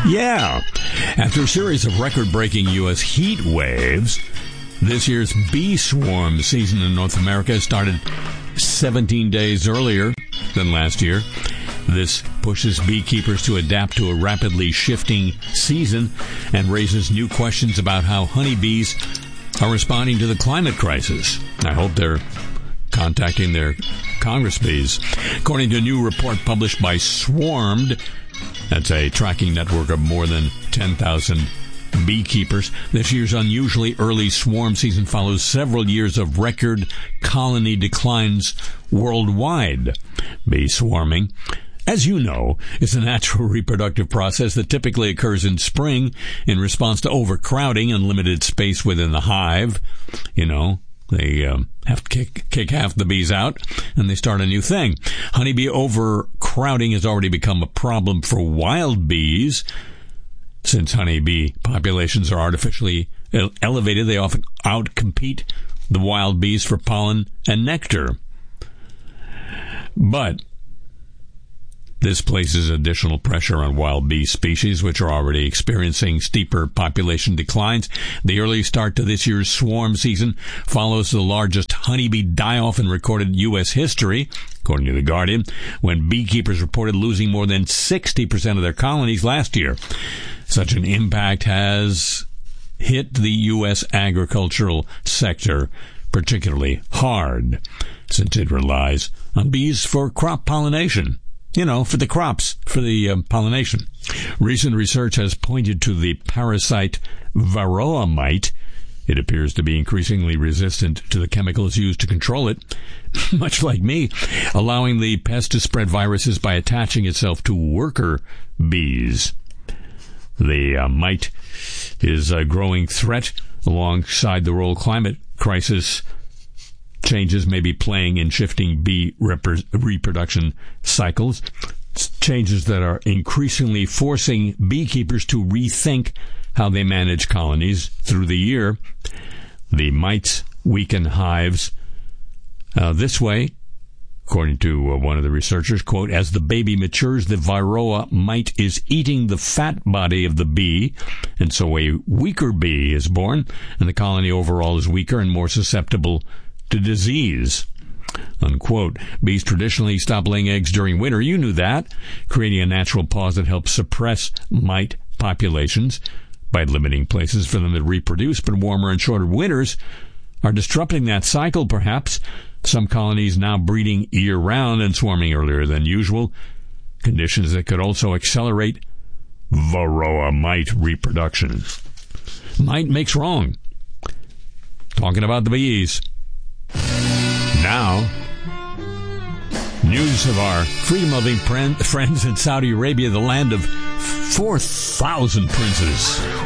Yeah. After a series of record-breaking U.S. heat waves, this year's bee swarm season in North America started 17 days earlier than last year. This pushes beekeepers to adapt to a rapidly shifting season and raises new questions about how honeybees are responding to the climate crisis. I hope they're contacting their Congress bees. According to a new report published by Swarmed, that's a tracking network of more than 10,000 beekeepers, this year's unusually early swarm season follows several years of record colony declines worldwide. Bee swarming, as you know, is a natural reproductive process that typically occurs in spring in response to overcrowding and limited space within the hive. You know, they have to kick half the bees out, and they start a new thing. Honeybee overcrowding has already become a problem for wild bees. Since honeybee populations are artificially elevated, they often outcompete the wild bees for pollen and nectar. But this places additional pressure on wild bee species, which are already experiencing steeper population declines. The early start to this year's swarm season follows the largest honeybee die-off in recorded U.S. history, according to The Guardian, when beekeepers reported losing more than 60% of their colonies last year. Such an impact has hit the U.S. agricultural sector particularly hard, since it relies on bees for crop pollination. You know, for the crops, for the pollination. Recent research has pointed to the parasite Varroa mite. It appears to be increasingly resistant to the chemicals used to control it, much like me, allowing the pest to spread viruses by attaching itself to worker bees. The mite is a growing threat alongside the role climate crisis changes may be playing in shifting bee reproduction cycles, changes that are increasingly forcing beekeepers to rethink how they manage colonies through the year. The mites weaken hives this way, according to one of the researchers, quote, as the baby matures, the Varroa mite is eating the fat body of the bee, and so a weaker bee is born, and the colony overall is weaker and more susceptible to disease, unquote. Bees traditionally stop laying eggs during winter. You knew that, creating a natural pause that helps suppress mite populations by limiting places for them to reproduce. But warmer and shorter winters are disrupting that cycle, perhaps. Some colonies now breeding year-round and swarming earlier than usual, conditions that could also accelerate Varroa mite reproduction. Mite makes wrong. Talking about the bees. Now, news of our freedom-loving friends in Saudi Arabia, the land of 4,000 princes.